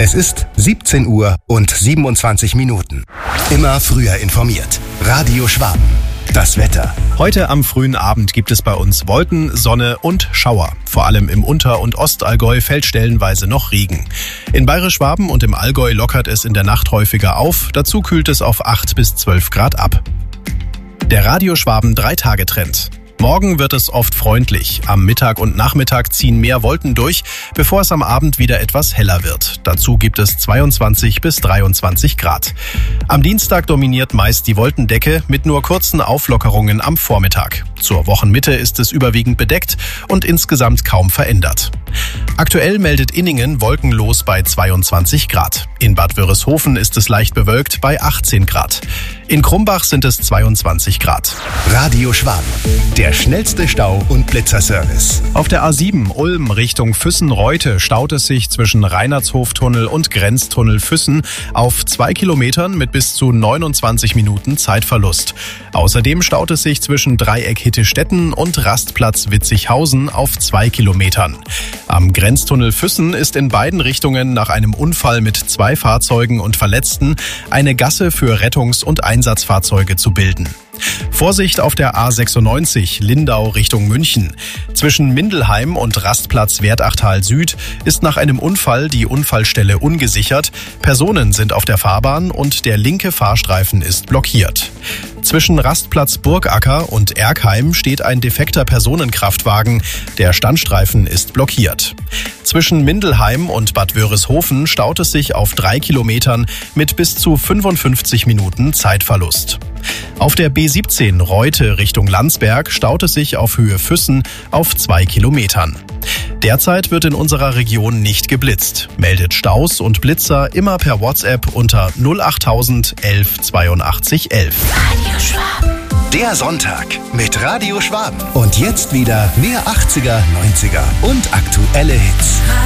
Es ist 17 Uhr und 27 Minuten. Immer früher informiert. Radio Schwaben. Das Wetter. Heute am frühen Abend gibt es bei uns Wolken, Sonne und Schauer. Vor allem im Unter- und Ostallgäu fällt stellenweise noch Regen. In Bayerisch-Schwaben und im Allgäu lockert es in der Nacht häufiger auf. Dazu kühlt es auf 8 bis 12 Grad ab. Der Radio Schwaben 3-Tage-Trend. Morgen wird es oft freundlich. Am Mittag und Nachmittag ziehen mehr Wolken durch, bevor es am Abend wieder etwas heller wird. Dazu gibt es 22 bis 23 Grad. Am Dienstag dominiert meist die Wolkendecke mit nur kurzen Auflockerungen am Vormittag. Zur Wochenmitte ist es überwiegend bedeckt und insgesamt kaum verändert. Aktuell meldet Inningen wolkenlos bei 22 Grad. In Bad Wörishofen ist es leicht bewölkt bei 18 Grad. In Krumbach sind es 22 Grad. Radio Schwaben. Der schnellste Stau- und Blitzerservice. Auf der A7 Ulm Richtung Füssen-Reute staut es sich zwischen Reinhardshoftunnel und Grenztunnel Füssen auf 2 Kilometern mit bis zu 29 Minuten Zeitverlust. Außerdem staut es sich zwischen Dreieck Hittestetten und Rastplatz Witzighausen auf 2 Kilometern. Am Grenztunnel Füssen ist in beiden Richtungen nach einem Unfall mit 2 Fahrzeugen und Verletzten eine Gasse für Rettungs- und Einsatzfahrzeuge zu bilden. Vorsicht auf der A96 Lindau Richtung München. Zwischen Mindelheim und Rastplatz Wertachtal Süd ist nach einem Unfall die Unfallstelle ungesichert. Personen sind auf der Fahrbahn und der linke Fahrstreifen ist blockiert. Zwischen Rastplatz Burgacker und Erkheim steht ein defekter Personenkraftwagen. Der Standstreifen ist blockiert. Zwischen Mindelheim und Bad Wörishofen staut es sich auf 3 Kilometern mit bis zu 55 Minuten Zeitverlust. Auf der B17 Reute Richtung Landsberg staut es sich auf Höhe Füssen auf 2 Kilometern. Derzeit wird in unserer Region nicht geblitzt. Meldet Staus und Blitzer immer per WhatsApp unter 08000 11 82 11. Radio Schwaben. Der Sonntag mit Radio Schwaben. Und jetzt wieder mehr 80er, 90er und aktuelle Hits.